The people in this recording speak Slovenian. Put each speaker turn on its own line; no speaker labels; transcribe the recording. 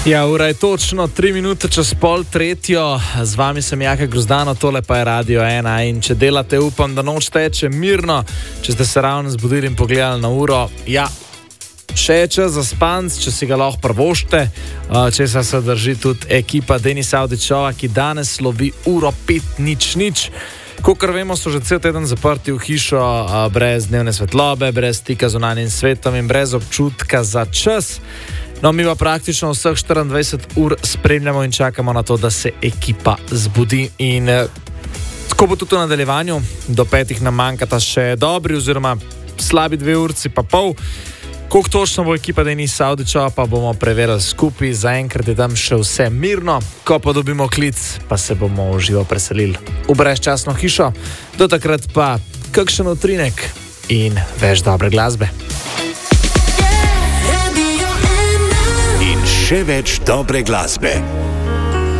Ja, ura je točno 3 minute čez pol tretjo, z vami sem Jaka Grozdano, tole pa je Radio 1 in če delate, upam, da noč teče mirno, če ste se ravno zbudili in pogledali na uro, ja, še je čas za spanc, če si ga lahko prvošte, česa se drži tudi ekipa Denisa Avdićova, ki danes slovi uro 5:00. Kakor vemo, so že cel teden zaprti v hišo, brez dnevne svetlobe, brez stika z zunanjim svetom in brez občutka za čas. No, mi pa praktično vseh 24 ur spremljamo in čakamo na to, da se ekipa zbudi. In tako bo tudi v nadaljevanju, do 5 nam manjkata še dobri oziroma slabi 2 urci pa pol. Koliko točno bo ekipa Denisa Avdićova, pa bomo preverili skupaj. Zaenkrat je tam še vse mirno, ko pa dobimo klic, pa se bomo v živo preselili v brezčasno hišo. Do takrat pa kakšen utrinek in več dobre glasbe.
In še več dobre glasbe.